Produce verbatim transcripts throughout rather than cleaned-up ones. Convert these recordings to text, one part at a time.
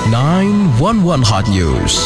nine one one Hot News.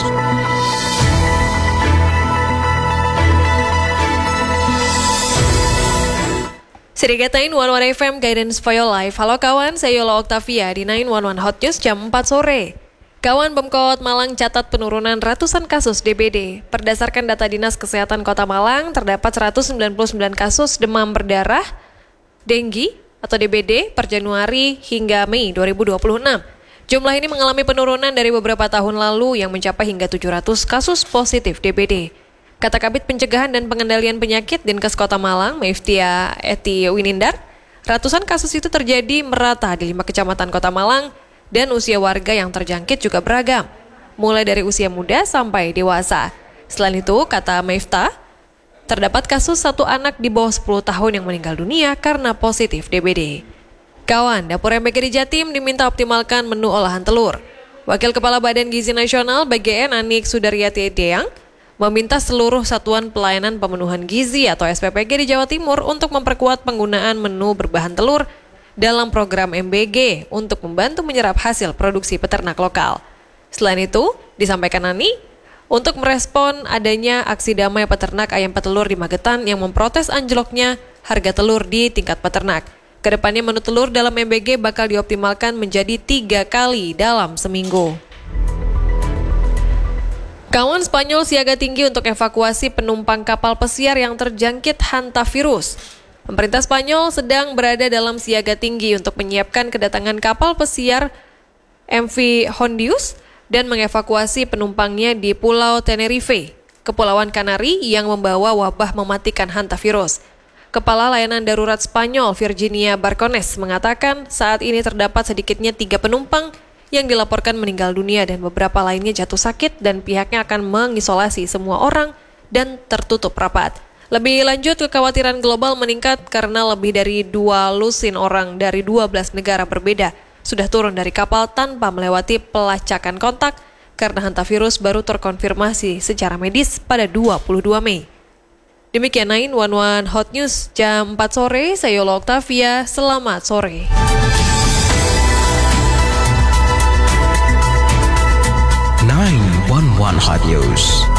Sirigatain one one F M Guidance for Your Life. Halo kawan, saya Yola Octavia di nine one one Hot News jam empat sore. Kawan, Pemkot Malang catat penurunan ratusan kasus D B D. Berdasarkan data Dinas Kesehatan Kota Malang, terdapat seratus sembilan puluh sembilan kasus demam berdarah, denggi atau D B D per Januari hingga Mei dua ribu dua puluh enam. Jumlah ini mengalami penurunan dari beberapa tahun lalu yang mencapai hingga tujuh ratus kasus positif D B D. Kata Kabid Pencegahan dan Pengendalian Penyakit Dinkes Kota Malang, Meftia Eti Winindar, ratusan kasus itu terjadi merata di lima kecamatan Kota Malang dan usia warga yang terjangkit juga beragam, mulai dari usia muda sampai dewasa. Selain itu, kata Mefta, terdapat kasus satu anak di bawah sepuluh tahun yang meninggal dunia karena positif D B D. Kawan, Dapur M B G di Jatim diminta optimalkan menu olahan telur. Wakil Kepala Badan Gizi Nasional B G N Anik Sudaryati Deyang meminta seluruh Satuan Pelayanan Pemenuhan Gizi atau S P P G di Jawa Timur untuk memperkuat penggunaan menu berbahan telur dalam program M B G untuk membantu menyerap hasil produksi peternak lokal. Selain itu, disampaikan Ani, untuk merespon adanya aksi damai peternak ayam petelur di Magetan yang memprotes anjloknya harga telur di tingkat peternak. Kedepannya menu telur dalam M B G bakal dioptimalkan menjadi tiga kali dalam seminggu. Kawan, Spanyol siaga tinggi untuk evakuasi penumpang kapal pesiar yang terjangkit hantavirus. Pemerintah Spanyol sedang berada dalam siaga tinggi untuk menyiapkan kedatangan kapal pesiar M V Hondius dan mengevakuasi penumpangnya di Pulau Tenerife, Kepulauan Kanari yang membawa wabah mematikan hantavirus. Kepala Layanan Darurat Spanyol Virginia Barcones mengatakan saat ini terdapat sedikitnya tiga penumpang yang dilaporkan meninggal dunia dan beberapa lainnya jatuh sakit dan pihaknya akan mengisolasi semua orang dan tertutup rapat. Lebih lanjut, kekhawatiran global meningkat karena lebih dari dua lusin orang dari dua belas negara berbeda sudah turun dari kapal tanpa melewati pelacakan kontak karena hantavirus baru terkonfirmasi secara medis pada dua puluh dua Mei. Demikian nine one one Hot News jam empat sore, saya Yola Octavia, selamat sore. nine one one Hot News.